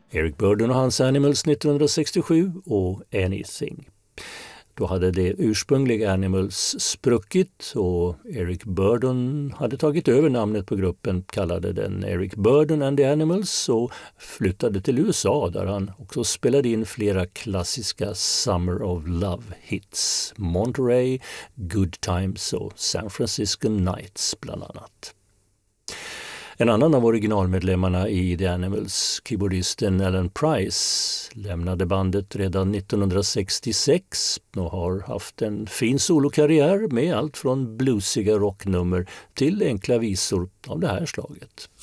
Eric Burdon och hans Animals 1967 och Anything. Då hade det ursprungliga Animals spruckit och Eric Burdon hade tagit över namnet på gruppen, kallade den Eric Burdon and the Animals och flyttade till USA där han också spelade in flera klassiska Summer of Love-hits. Monterey, Good Times och San Francisco Nights bland annat. En annan av originalmedlemmarna i The Animals, keyboardisten Alan Price, lämnade bandet redan 1966 och har haft en fin solokarriär med allt från bluesiga rocknummer till enkla visor av det här slaget.